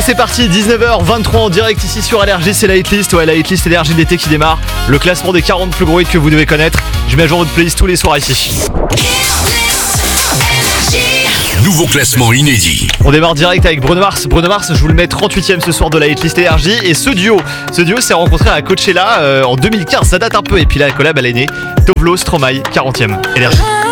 c'est parti, 19h23 en direct ici sur LRG, c'est la hitlist, la hitlist LRG d'été qui démarre. Le classement des 40 plus gros hits que vous devez connaître. Je mets à jour votre playlist tous les soirs ici. Nouveau classement inédit. On démarre direct avec Bruno Mars. Bruno Mars, je vous le mets 38ème ce soir de la hitlist LRG. Et ce duo s'est rencontré à Coachella en 2015, ça date un peu. Et puis là, la collab elle est née. Tovlo, Stromae, 40ème LRG.